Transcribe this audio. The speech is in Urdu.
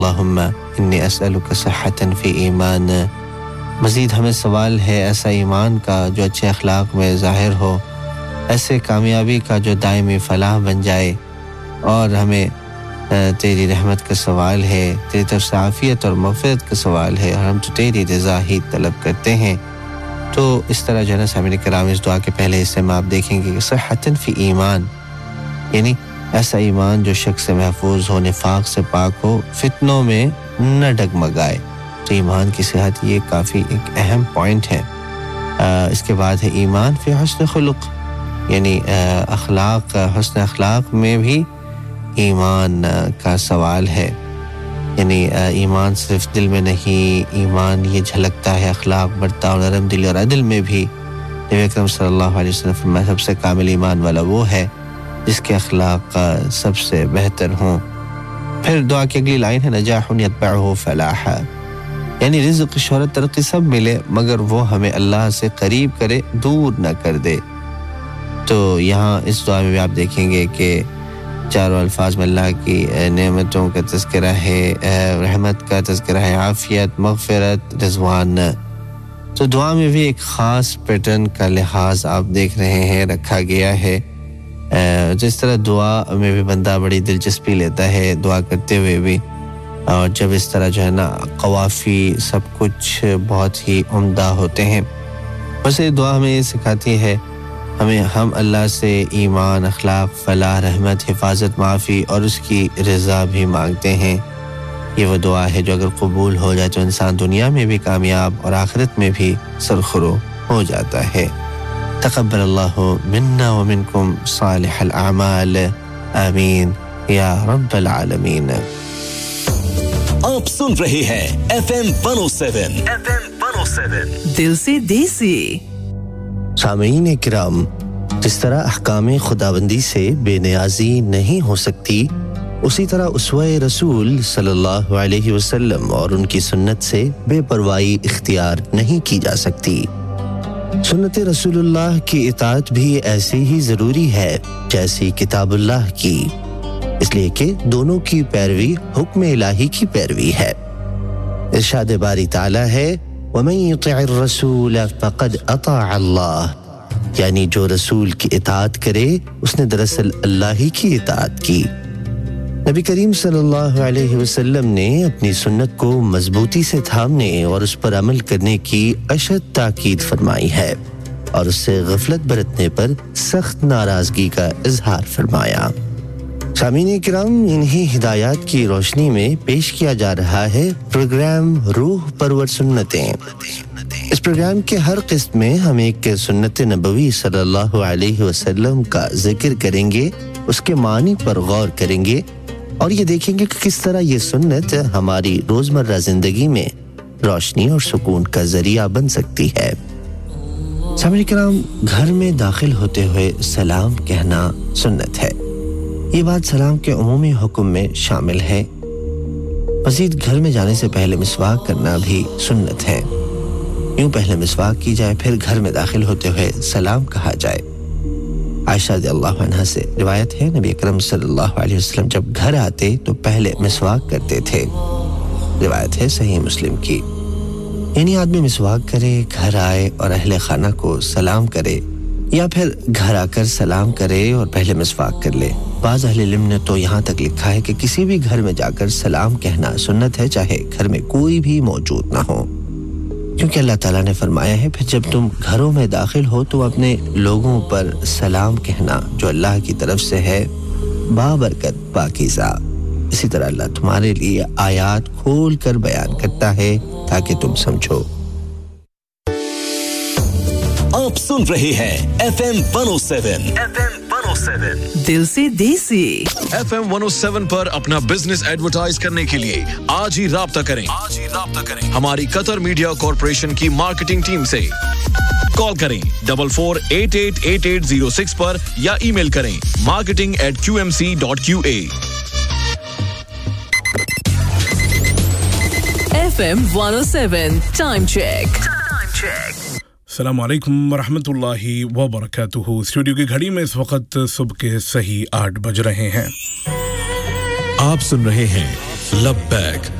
اللہم انی اسألک صحۃ فی ایمان. مزید ہمیں سوال ہے ایسا ایمان کا جو اچھے اخلاق میں ظاہر ہو، ایسے کامیابی کا جو دائمی فلاح بن جائے، اور ہمیں تیری رحمت کا سوال ہے، تیری طرف سے عافیت اور مغفرت کا سوال ہے، اور ہم تو تیری رضا ہی طلب کرتے ہیں. تو اس طرح جو ہے نا سامعین کرام، اس دعا کے پہلے حصے میں آپ دیکھیں گے کہ صحۃ فی ایمان، یعنی ایسا ایمان جو شک سے محفوظ ہو، نفاق سے پاک ہو، فتنوں میں نہ ڈگمگائے. تو ایمان کی صحت یہ کافی ایک اہم پوائنٹ ہے. اس کے بعد ہے ایمان فی حسن خلق، یعنی اخلاق، حسن اخلاق میں بھی ایمان کا سوال ہے. یعنی ایمان صرف دل میں نہیں، ایمان یہ جھلکتا ہے اخلاق، برتاؤ، نرم دلی اور عدل میں بھی. نبی اکرم صلی اللہ علیہ وسلم فرمایا سب سے کامل ایمان والا وہ ہے جس کے اخلاق سب سے بہتر ہوں. پھر دعا کی اگلی لائن ہے نجاح یتبعہ فلاح، یعنی رزق، شہرت، ترقی سب ملے مگر وہ ہمیں اللہ سے قریب کرے، دور نہ کر دے. تو یہاں اس دعا میں بھی آپ دیکھیں گے کہ چاروں الفاظ میں اللہ کی نعمتوں کا تذکرہ ہے، رحمت کا تذکرہ ہے، عافیت، مغفرت، رضوان. تو دعا میں بھی ایک خاص پیٹرن کا لحاظ آپ دیکھ رہے ہیں رکھا گیا ہے. جس طرح دعا میں بھی بندہ بڑی دلچسپی لیتا ہے دعا کرتے ہوئے بھی، اور جب اس طرح جو ہے نا قوافی سب کچھ بہت ہی عمدہ ہوتے ہیں. بس یہ دعا ہمیں یہ سکھاتی ہے، ہم اللہ سے ایمان، اخلاق، فلاح، رحمت، حفاظت، معافی اور اس کی رضا بھی مانگتے ہیں. یہ وہ دعا ہے جو اگر قبول ہو جائے تو انسان دنیا میں بھی کامیاب اور آخرت میں بھی سرخرو ہو جاتا ہے. تقبل اللہ منا ومنکم صالح الاعمال، آمین یا رب العالمین. آپ سن رہے ہیں FM 107 دل سے دیسی. سامعین کرام، جس طرح احکام خداوندی سے بے نیازی نہیں ہو سکتی، اسی طرح اسوہ رسول صلی اللہ علیہ وسلم اور ان کی سنت سے بے پرواہی اختیار نہیں کی جا سکتی. سنت رسول اللہ کی اطاعت بھی ایسی ہی ضروری ہے جیسی کتاب اللہ کی، اس لیے کہ دونوں کی پیروی حکم الہی کی پیروی ہے. ارشاد باری تعالی ہے وَمَن يُطِعِ الرَّسُولَ فَقَدْ أَطَاعَ اللَّهَ، یعنی جو رسول کی اطاعت کرے اس نے دراصل اللہ ہی کی اطاعت کی. نبی کریم صلی اللہ علیہ وسلم نے اپنی سنت کو مضبوطی سے تھامنے اور اس پر عمل کرنے کی اشد تاکید فرمائی ہے، اور اس سے غفلت برتنے پر سخت ناراضگی کا اظہار فرمایا. سامعین کرام، انہی ہدایات کی روشنی میں پیش کیا جا رہا ہے پروگرام روح پرور سنتیں. اس پروگرام کے ہر قسط میں ہم ایک سنت نبوی صلی اللہ علیہ وسلم کا ذکر کریں گے، اس کے معنی پر غور کریں گے، اور یہ دیکھیں گے کہ کس طرح یہ سنت ہماری روزمرہ زندگی میں روشنی اور سکون کا ذریعہ بن سکتی ہے. سامعین کرام، گھر میں داخل ہوتے ہوئے سلام کہنا سنت ہے. یہ بات سلام کے عمومی حکم میں شامل ہے. مزید گھر میں جانے سے پہلے مسواک کرنا بھی سنت ہے. یوں پہلے مسواک کی جائے، پھر گھر میں داخل ہوتے ہوئے سلام کہا جائے. عائشہ رضی اللہ عنہا سے روایت ہے نبی اکرم صلی اللہ علیہ وسلم جب گھر آتے تو پہلے مسواک کرتے تھے. روایت ہے صحیح مسلم کی. یعنی آدمی مسواک کرے، گھر آئے اور اہل خانہ کو سلام کرے، یا پھر گھر آ کر سلام کرے اور پہلے مسواک کر لے. بعض اہل علم نے تو یہاں تک لکھا ہے کہ کسی بھی گھر میں جا کر سلام کہنا سنت ہے، چاہے گھر میں کوئی بھی موجود نہ ہو، کیونکہ اللہ تعالیٰ نے فرمایا ہے پھر جب تم گھروں میں داخل ہو تو اپنے لوگوں پر سلام کہنا جو اللہ کی طرف سے ہے، بابرکت، پاکیزہ. اسی طرح اللہ تمہارے لیے آیات کھول کر بیان کرتا ہے تاکہ تم سمجھو. آپ سن رہے ہیں FM 107 دل سے دیسی. FM 107 پر اپنا بزنس ایڈورٹائز کرنے کے لیے آج ہی رابطہ کریں ہماری قطر میڈیا کارپوریشن کی مارکیٹنگ ٹیم سے. کال کریں 44888806 پر یا ای میل کریں marketing@qmc.qa. FM 107 time check. السلام علیکم ورحمۃ اللہ وبرکاتہ. اسٹوڈیو کی گھڑی میں اس وقت صبح کے صحیح 8 بج رہے ہیں. آپ سن رہے ہیں लब्बैक